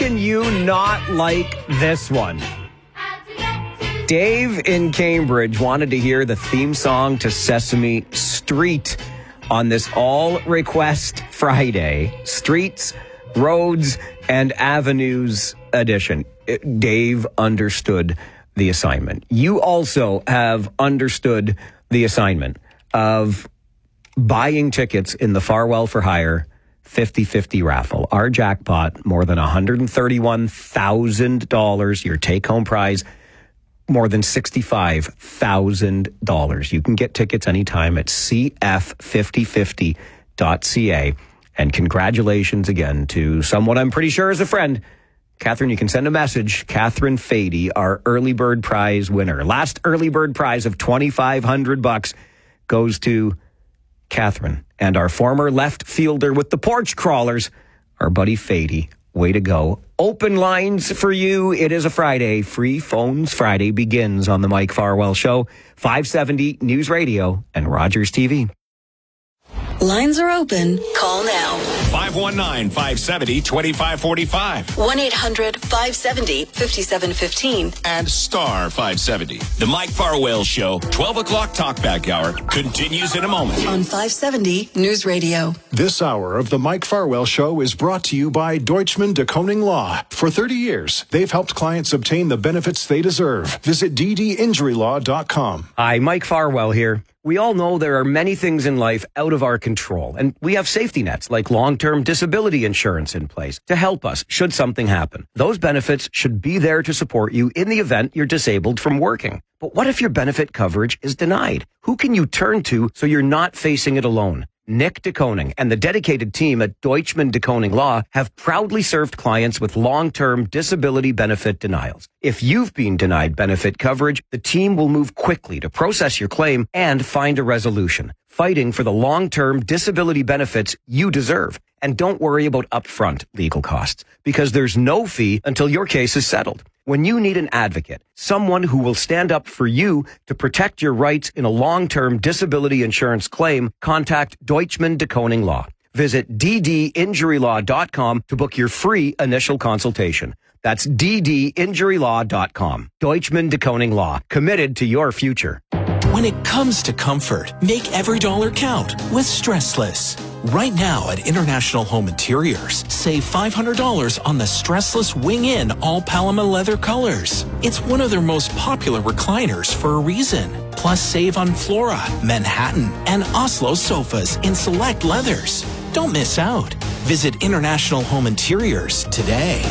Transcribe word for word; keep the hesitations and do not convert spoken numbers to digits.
can you not like this one? Dave in Cambridge wanted to hear the theme song to Sesame Street on this All Request Friday. Streets, Roads, and Avenues edition. Dave understood the assignment. You also have understood the assignment of buying tickets in the Farwell for Hire fifty-fifty raffle. Our jackpot, more than one hundred thirty-one thousand dollars. Your take-home prize, more than sixty-five thousand dollars. You can get tickets anytime at c f fifty fifty dot c a. And congratulations again to someone I'm pretty sure is a friend. Catherine, you can send a message. Catherine Fady, our early bird prize winner. Last early bird prize of twenty-five hundred bucks goes to Catherine. And our former left fielder with the porch crawlers, our buddy Fady. Way to go. Open lines for you. It is a Friday. Free Phones Friday begins on the Mike Farwell Show. five seventy News Radio and Rogers T V. Lines are open. Call now. five one nine, five seven zero, two five four five. one eight hundred, five seven zero, five seven one five. And star five seventy. The Mike Farwell Show, twelve o'clock talkback hour, continues in a moment. On five seventy News Radio. This hour of the Mike Farwell Show is brought to you by Deutschman de Koning Law. For thirty years, they've helped clients obtain the benefits they deserve. Visit d d injury law dot com. Hi, Mike Farwell here. We all know there are many things in life out of our control, and we have safety nets like long-term disability insurance in place to help us should something happen. Those benefits should be there to support you in the event you're disabled from working. But what if your benefit coverage is denied? Who can you turn to so you're not facing it alone? Nick de Koning and the dedicated team at Deutschman de Koning Law have proudly served clients with long-term disability benefit denials. If you've been denied benefit coverage, the team will move quickly to process your claim and find a resolution, fighting for the long-term disability benefits you deserve. And don't worry about upfront legal costs, because there's no fee until your case is settled. When you need an advocate, someone who will stand up for you to protect your rights in a long-term disability insurance claim, contact Deutschman de Koning Law. Visit d d injury law dot com to book your free initial consultation. That's d d injury law dot com. Deutschman de Koning Law, committed to your future. When it comes to comfort, make every dollar count with Stressless. Right now at International Home Interiors, save five hundred dollars on the Stressless Wing-In all Paloma leather colors. It's one of their most popular recliners for a reason. Plus, save on Flora, Manhattan, and Oslo sofas in select leathers. Don't miss out. Visit International Home Interiors today.